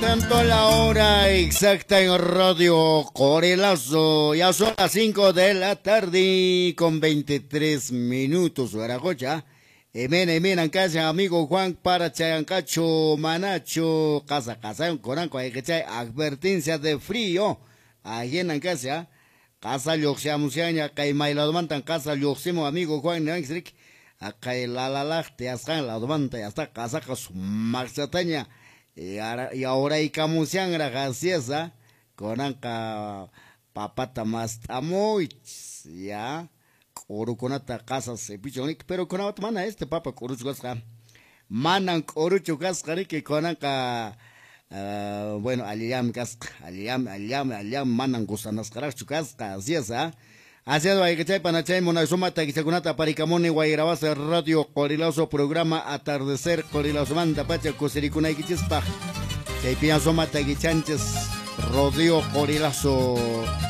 tanto la hora exacta en Radio Corilazo. Ya son las 5 de la tarde con 23 minutos. Huaracocha. Emena, casa, amigo Juan para Chayancacho, Manacho, casa, un coranco, hay que chay, advertencia de frío. Ahí en casa, casa Lyoxiamusiaña, Caimay mantan casa Lyoximo, amigo Juan, Naxric, acá el alalacte, hasta la domanta, y hasta casa, su maxataña. Y ahora hay camusian graciosa con anca papata más amoy ya oro con ata casa se pichonik pero con ata mana papa coruchugasca manan coruchugasca que con anca bueno aliam casca aliam manan gusanas carachugasca así es así es hay que chay panachay monazumata que se conata paricamone guairabasa radio Corilazo programa atardecer Corilazo manda pacha cosiricunay que chispa. Kay piyansomata gichanches rodeo Corilazo